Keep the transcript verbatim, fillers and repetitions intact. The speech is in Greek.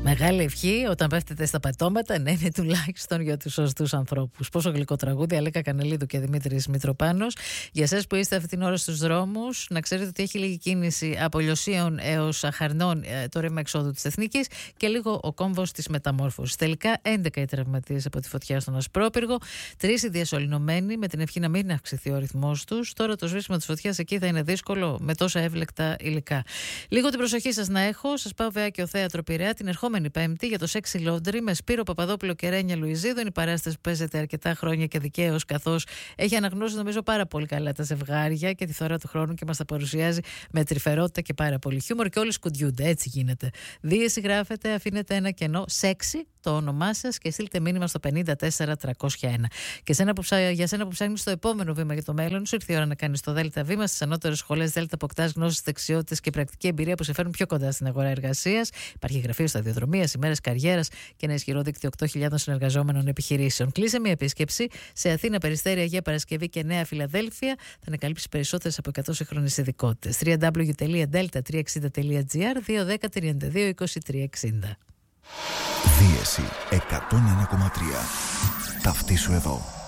Μεγάλη ευχή όταν πέφτετε στα πετώματα να είναι τουλάχιστον για τους σωστούς ανθρώπους. Πόσο γλυκό τραγούδι, Αλέκα Κανελίδου και Δημήτρης Μητροπάνος. Για εσάς που είστε αυτή την ώρα στους δρόμους, να ξέρετε ότι έχει λίγη κίνηση από Λιωσίων έως Αχαρνών το ρήμα εξόδου της Εθνικής και λίγο ο κόμβος της Μεταμόρφωσης. Τελικά έντεκα οι τραυματίες από τη φωτιά στον Ασπρόπυργο, τρεις οι διασωληνωμένοι, με την ευχή να μην αυξηθεί ο αριθμός τους. Τώρα το σβήσιμο της φωτιάς εκεί θα είναι δύσκολο με τόσα εύλεκτα υλικά. Λίγο την προσοχή σας να έχω. Σας πάω Βεάκιο Θέατρο Πειραιά την ερχόμενη Πέμπτη για το Sexy Laundry με Σπύρο Παπαδόπουλο και Ρένια Λουιζίδου. Είναι η παράσταση που παίζεται αρκετά χρόνια και δικαίως, καθώς έχει αναγνώσει νομίζω πάρα πολύ καλά τα ζευγάρια και τη θωρά του χρόνου και μας τα παρουσιάζει με τρυφερότητα και πάρα πολύ χιούμορ και όλοι σκουντιούνται. Έτσι γίνεται. Δίεση γράφετε, αφήνετε ένα κενό sexy το όνομά σας και στείλτε μήνυμα στο πενήντα τέσσερα τριακόσια ένα. Και σένα που ψά... για σένα που ψάχνεις το επόμενο βήμα για το μέλλον σου, ήρθε η ώρα να κάνεις το ΔΕΛΤΑ βήμα. Στις ανώτερες σχολές ΔΕΛΤΑ αποκτάς γνώσεις, δεξιότητες και πρακτική εμπειρία που σε φέρνουν πιο κοντά στην αγορά εργασίας. Υπάρχει γραφείο σταδιοδρομίας, ημέρες καριέρας και ένα ισχυρό δίκτυο οκτώ χιλιάδων συνεργαζόμενων επιχειρήσεων. Κλείσε μια επίσκεψη σε Αθήνα, Περιστέρη, Αγία Παρασκευή και Νέα Φιλαδέλφια. Θα ανακαλύψεις περισσότερες από εκατό σύγχρονες ειδικότητες. double-u double-u double-u τελεία delta τριακόσια εξήντα τελεία gr δύο ένα μηδέν τριάντα δύο είκοσι τρία εξήντα. Δίεση εκατόν ένα κόμμα τρία. Ταυτίσου εδώ.